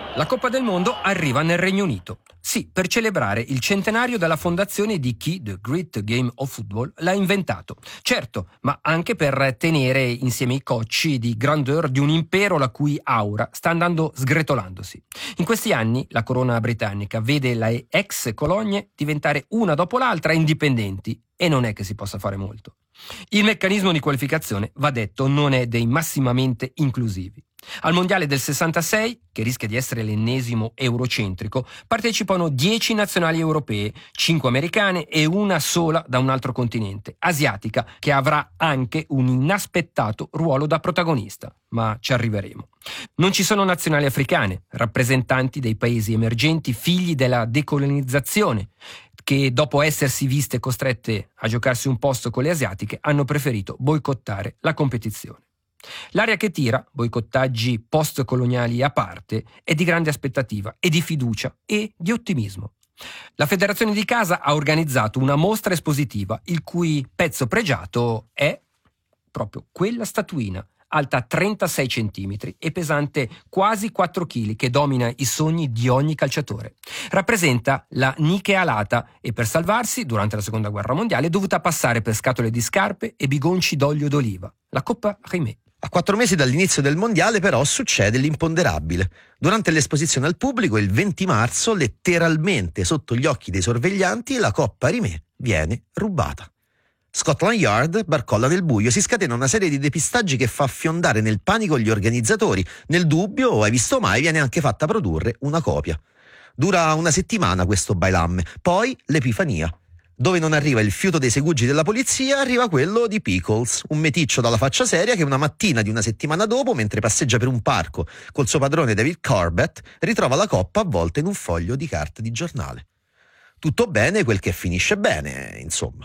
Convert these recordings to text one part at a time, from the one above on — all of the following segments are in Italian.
La Coppa del Mondo arriva nel Regno Unito. Sì, per celebrare il centenario della fondazione di chi, The Great Game of Football, l'ha inventato. Certo, ma anche per tenere insieme i cocci di grandeur di un impero la cui aura sta andando sgretolandosi. In questi anni la corona britannica vede le ex colonie diventare una dopo l'altra indipendenti e non è che si possa fare molto. Il meccanismo di qualificazione, va detto, non è dei massimamente inclusivi. Al mondiale del 66, che rischia di essere l'ennesimo eurocentrico, partecipano 10 nazionali europee, 5 americane e una sola da un altro continente, asiatica, che avrà anche un inaspettato ruolo da protagonista, ma ci arriveremo. Non ci sono nazionali africane, rappresentanti dei paesi emergenti figli della decolonizzazione, che dopo essersi viste costrette a giocarsi un posto con le asiatiche hanno preferito boicottare la competizione. L'aria che tira, boicottaggi post-coloniali a parte, è di grande aspettativa e di fiducia e di ottimismo. La federazione di casa ha organizzato una mostra espositiva il cui pezzo pregiato è proprio quella statuina, alta 36 centimetri e pesante quasi 4 kg, che domina i sogni di ogni calciatore. Rappresenta la Nike alata e per salvarsi, durante la Seconda Guerra Mondiale, è dovuta passare per scatole di scarpe e bigonci d'olio d'oliva. La Coppa Rimé. A 4 mesi dall'inizio del mondiale però succede l'imponderabile. Durante l'esposizione al pubblico, il 20 marzo, letteralmente sotto gli occhi dei sorveglianti, la Coppa Rimé viene rubata. Scotland Yard barcolla nel buio, si scatena una serie di depistaggi che fa affiondare nel panico gli organizzatori. Nel dubbio, hai visto mai, viene anche fatta produrre una copia. Dura una settimana questo bailamme, poi l'epifania. Dove non arriva il fiuto dei segugi della polizia, arriva quello di Pickles, un meticcio dalla faccia seria che una mattina di una settimana dopo, mentre passeggia per un parco col suo padrone David Corbett, ritrova la coppa avvolta in un foglio di carta di giornale. Tutto bene quel che finisce bene, insomma.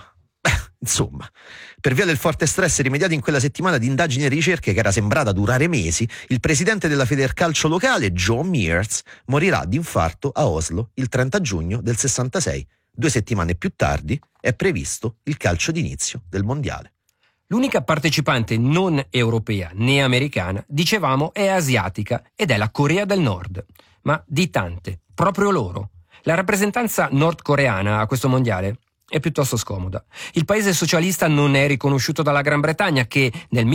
Per via del forte stress rimediato in quella settimana di indagini e ricerche che era sembrata durare mesi, il presidente della Federcalcio locale, Joe Mears, morirà di infarto a Oslo il 30 giugno del 66. 2 settimane più tardi è previsto il calcio d'inizio del mondiale. L'unica partecipante non europea né americana, dicevamo, è asiatica ed è la Corea del Nord. Ma di tante, proprio loro. La rappresentanza nordcoreana a questo mondiale è piuttosto scomoda. Il paese socialista non è riconosciuto dalla Gran Bretagna, che nel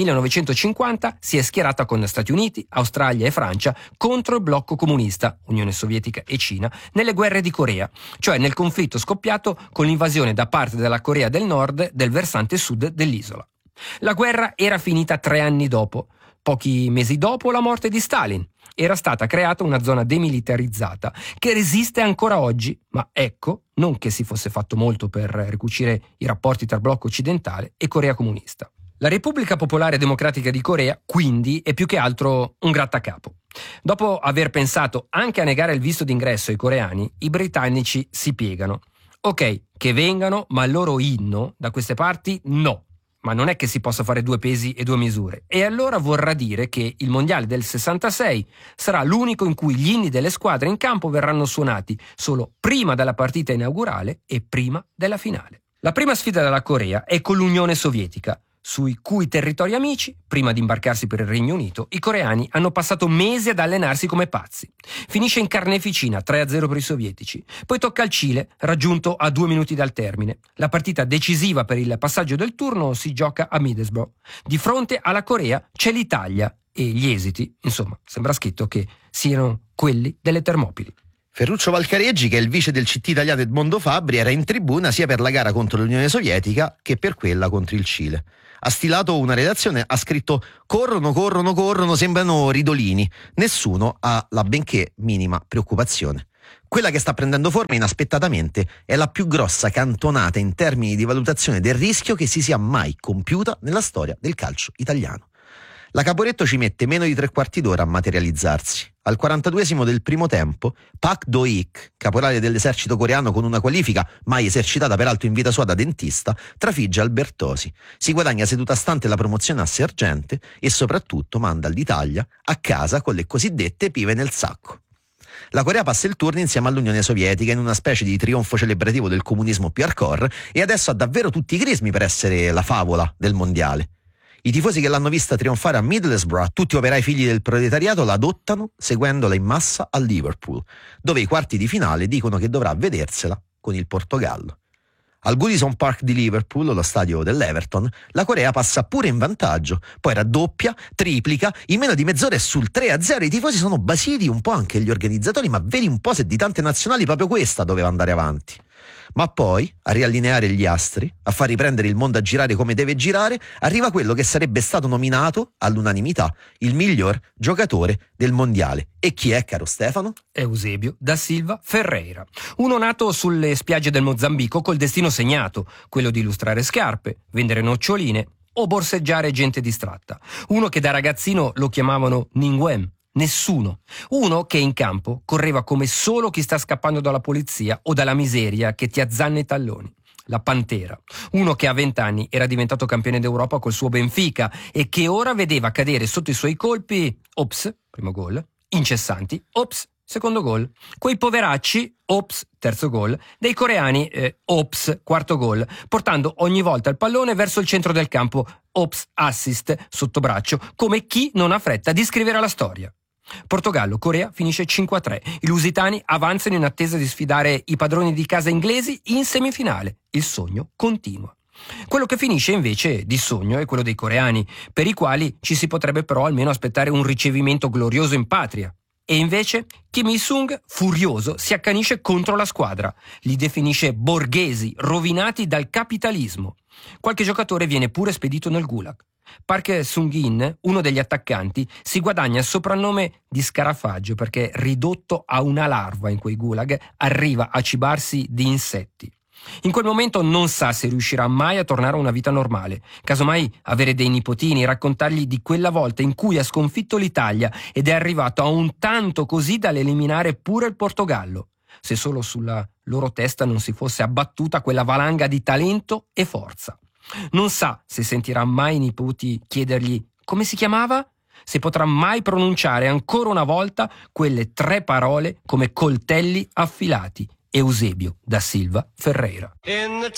1950 si è schierata con Stati Uniti, Australia e Francia contro il blocco comunista, Unione Sovietica e Cina, nelle guerre di Corea, cioè nel conflitto scoppiato con l'invasione da parte della Corea del Nord del versante sud dell'isola. La guerra era finita 3 anni dopo, pochi mesi dopo la morte di Stalin. Era stata creata una zona demilitarizzata che resiste ancora oggi, ma ecco, non che si fosse fatto molto per ricucire i rapporti tra blocco occidentale e Corea comunista. La Repubblica Popolare Democratica di Corea, quindi, è più che altro un grattacapo. Dopo aver pensato anche a negare il visto d'ingresso ai coreani, i britannici si piegano. Ok, che vengano, ma il loro inno da queste parti no. Ma non è che si possa fare 2 pesi e 2 misure. E allora vorrà dire che il mondiale del 66 sarà l'unico in cui gli inni delle squadre in campo verranno suonati solo prima della partita inaugurale e prima della finale. La prima sfida della Corea è con l'Unione Sovietica, sui cui territori amici, prima di imbarcarsi per il Regno Unito, i coreani hanno passato mesi ad allenarsi come pazzi. Finisce in carneficina 3-0 per i sovietici. Poi tocca al Cile, raggiunto a 2 minuti dal termine. La partita decisiva per il passaggio del turno si gioca a Middlesbrough. Di fronte alla Corea c'è l'Italia e gli esiti, insomma, sembra scritto che siano quelli delle Termopili. Ferruccio Valcareggi, che è il vice del CT italiano Edmondo Fabbri, era in tribuna sia per la gara contro l'Unione Sovietica che per quella contro il Cile. Ha stilato una redazione, ha scritto corrono, sembrano ridolini. Nessuno ha la benché minima preoccupazione. Quella che sta prendendo forma inaspettatamente è la più grossa cantonata in termini di valutazione del rischio che si sia mai compiuta nella storia del calcio italiano. La Caporetto ci mette meno di 3/4 d'ora a materializzarsi. Al 42esimo del primo tempo, Pak Do-ik, caporale dell'esercito coreano con una qualifica mai esercitata peraltro in vita sua da dentista, trafigge Albertosi. Si guadagna seduta stante la promozione a sergente e soprattutto manda l'Italia a casa con le cosiddette pive nel sacco. La Corea passa il turno insieme all'Unione Sovietica in una specie di trionfo celebrativo del comunismo più hardcore e adesso ha davvero tutti i crismi per essere la favola del mondiale. I tifosi che l'hanno vista trionfare a Middlesbrough, tutti operai figli del proletariato, la adottano seguendola in massa a Liverpool, dove i quarti di finale dicono che dovrà vedersela con il Portogallo. Al Goodison Park di Liverpool, lo stadio dell'Everton, la Corea passa pure in vantaggio, poi raddoppia, triplica, in meno di mezz'ora è sul 3-0. I tifosi sono basiti, un po' anche gli organizzatori, ma vedi un po' se di tante nazionali proprio questa doveva andare avanti. Ma poi, a riallineare gli astri, a far riprendere il mondo a girare come deve girare, arriva quello che sarebbe stato nominato, all'unanimità, il miglior giocatore del mondiale. E chi è, caro Stefano? Eusebio da Silva Ferreira, uno nato sulle spiagge del Mozambico col destino segnato, quello di illustrare scarpe, vendere noccioline o borseggiare gente distratta. Uno che da ragazzino lo chiamavano Ningwem. Nessuno. Uno che in campo correva come solo chi sta scappando dalla polizia o dalla miseria che ti azzanna i talloni. La Pantera. Uno che a 20 anni era diventato campione d'Europa col suo Benfica e che ora vedeva cadere sotto i suoi colpi, ops, primo gol, incessanti, ops, secondo gol. Quei poveracci, ops, terzo gol, dei coreani, ops, quarto gol, portando ogni volta il pallone verso il centro del campo, ops, assist, sotto braccio, come chi non ha fretta di scrivere la storia. Portogallo-Corea finisce 5-3. I lusitani avanzano in attesa di sfidare i padroni di casa inglesi in semifinale. Il sogno continua. Quello che finisce invece di sogno è quello dei coreani, per i quali ci si potrebbe però almeno aspettare un ricevimento glorioso in patria. E invece Kim Il-sung, furioso, si accanisce contro la squadra. Li definisce borghesi, rovinati dal capitalismo. Qualche giocatore viene pure spedito nel gulag. Park Sung-in, uno degli attaccanti, si guadagna il soprannome di scarafaggio perché, ridotto a una larva in quei gulag, arriva a cibarsi di insetti. In quel momento non sa se riuscirà mai a tornare a una vita normale, casomai avere dei nipotini, raccontargli di quella volta in cui ha sconfitto l'Italia ed è arrivato a un tanto così da eliminare pure il Portogallo, se solo sulla loro testa non si fosse abbattuta quella valanga di talento e forza. Non sa se sentirà mai i nipoti chiedergli come si chiamava, se potrà mai pronunciare ancora una volta quelle 3 parole come coltelli affilati. Eusebio da Silva Ferreira.